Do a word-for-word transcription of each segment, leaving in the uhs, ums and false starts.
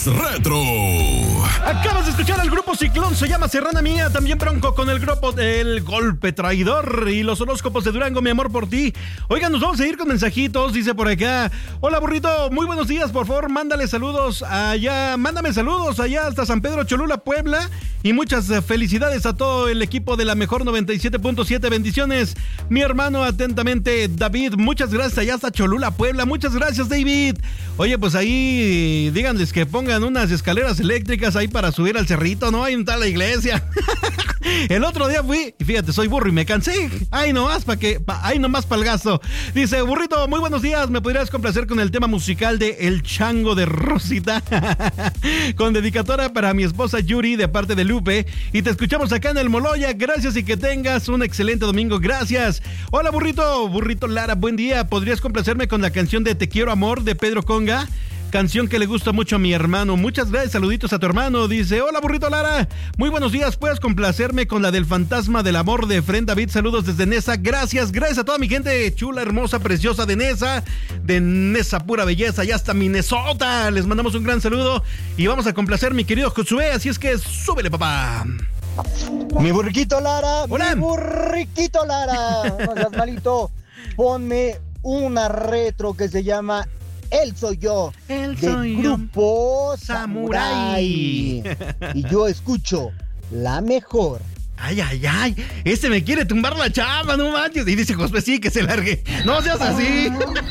es retro. Acabas de escuchar al grupo Ciclón, se llama Serrana Mía, también Bronco con el grupo del Golpe Traidor y los horóscopos de Durango, Mi Amor por Ti. Oigan, nos vamos a ir con mensajitos, dice por acá. Hola, burrito, muy buenos días, por favor, mándale saludos allá, mándame saludos allá hasta San Pedro Cholula, Puebla, y muchas felicidades a todo el equipo de la Mejor noventa y siete punto siete. Bendiciones, mi hermano, atentamente, David. Muchas gracias allá hasta Cholula, Puebla. Muchas gracias, David. Oye, pues ahí díganles que pongan unas escaleras eléctricas ahí para subir al cerrito, ¿no? Ahí está la iglesia. El otro día fui, y fíjate, soy burro y me cansé. Ay, nomás para que, pa, ay, nomás para el gasto. Dice, burrito, muy buenos días. ¿Me podrías complacer con el tema musical de El Chango de Rosita? Con dedicatoria para mi esposa Yuri de parte de Lupe. Y te escuchamos acá en el Moloya. Gracias y que tengas un excelente domingo. Gracias. Hola, burrito. Burrito Lara, buen día. ¿Podrías complacerme con la canción de Te Quiero Amor de Pedro Conga? Canción que le gusta mucho a mi hermano. Muchas gracias, saluditos a tu hermano. Dice, hola, burrito Lara, muy buenos días. ¿Puedes complacerme con la del Fantasma del Amor de Fren David? Saludos desde Nesa. Gracias, gracias a toda mi gente chula, hermosa, preciosa de Nesa, de Nesa pura belleza, ya hasta Minnesota. Les mandamos un gran saludo y vamos a complacer, mi querido Josué, así es que súbele, papá. Mi burriquito Lara, hola. Mi burriquito Lara, no seas malito, ponme una retro que se llama Él Soy Yo, Él del soy grupo yo. Samurai. Y yo escucho la mejor. Ay, ay, ay, este me quiere tumbar la chamba, no manches. Y dice Josué, sí, que se largue. No seas así.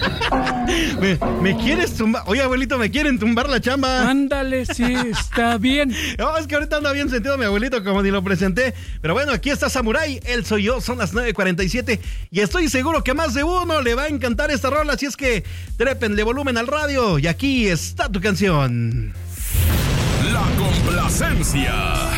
me, me quieres tumbar. Oye, abuelito, me quieren tumbar la chamba. Ándale, sí, está bien. No, es que ahorita anda bien sentido mi abuelito, como ni lo presenté. Pero bueno, aquí está Samurai, Él Soy Yo, son las nueve cuarenta y siete. Y estoy seguro que más de uno le va a encantar esta rola. Así es que trépenle volumen al radio. Y aquí está tu canción. La complacencia.